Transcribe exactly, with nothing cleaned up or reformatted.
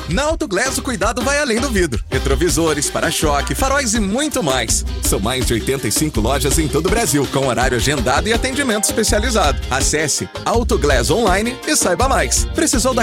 Na Autoglass o cuidado vai além do vidro. Retrovisores, para-choque, faróis e muito mais. São mais de oitenta e cinco lojas em todo o Brasil, com horário agendado e atendimento especializado. Acesse Autoglass Online e saiba mais. Precisou da